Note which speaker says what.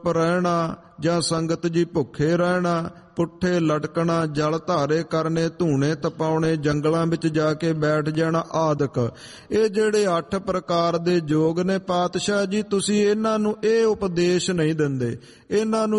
Speaker 1: ਰਹਿਣਾ ਜਾਂ ਸੰਗਤ ਜੀ ਭੁੱਖੇ ਰਹਿਣਾ, ਪੁੱਠੇ ਲਟਕਣਾ, ਜਲ ਧਾਰੇ ਕਰਨੇ, ਧੂਣੇ ਤਪਾਉਣੇ, ਜੰਗਲਾਂ ਵਿੱਚ ਜਾ ਕੇ ਬੈਠ ਜਾਣਾ ਆਦਿਕ। ਇਹ ਜਿਹੜੇ 8 ਪ੍ਰਕਾਰ ਦੇ ਯੋਗ ਨੇ ਪਾਤਸ਼ਾਹ ਜੀ, ਤੁਸੀਂ ਇਹਨਾਂ ਨੂੰ ਇਹ ਉਪਦੇਸ਼ ਨਹੀਂ ਦਿੰਦੇ। ਇਹਨਾਂ ਨੂੰ